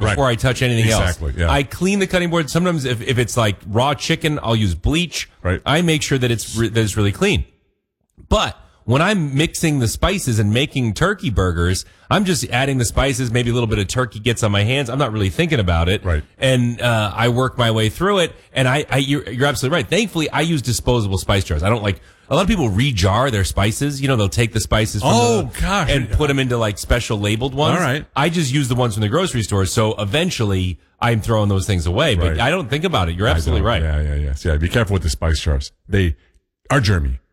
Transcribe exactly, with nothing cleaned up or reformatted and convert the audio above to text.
before right. I touch anything exactly, else. Yeah. I clean the cutting board. Sometimes if, if it's like raw chicken, I'll use bleach. Right. I make sure that it's re- that it's really clean. But when I'm mixing the spices and making turkey burgers, I'm just adding the spices. Maybe a little bit of turkey gets on my hands. I'm not really thinking about it. Right. And uh, I work my way through it. And I, I you're, you're absolutely right. Thankfully, I use disposable spice jars. I don't like. A lot of people rejar their spices. You know, they'll take the spices from Oh, the, gosh. and put them into like special labeled ones. All right. I just use the ones from the grocery store. So eventually I'm throwing those things away. But Right. I don't think about it. You're absolutely right. Yeah, yeah, yeah. So yeah, be careful with the spice jars. They are germy.